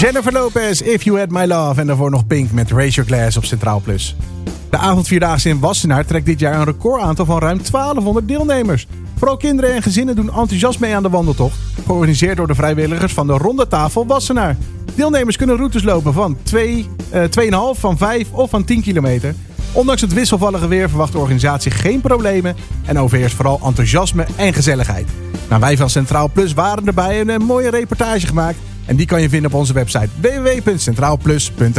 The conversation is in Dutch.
Jennifer Lopez, If You Had My Love. En daarvoor nog Pink met Raise Your Glass op Centraal Plus. De avondvierdaagse in Wassenaar trekt dit jaar een recordaantal van ruim 1200 deelnemers. Vooral kinderen en gezinnen doen enthousiast mee aan de wandeltocht. Georganiseerd door de vrijwilligers van de Ronde Tafel Wassenaar. Deelnemers kunnen routes lopen van 2,5, van 5 of van 10 kilometer. Ondanks het wisselvallige weer verwacht de organisatie geen problemen en overheerst vooral enthousiasme en gezelligheid. Nou, wij van Centraal Plus waren erbij en een mooie reportage gemaakt. En die kan je vinden op onze website www.centraalplus.nl.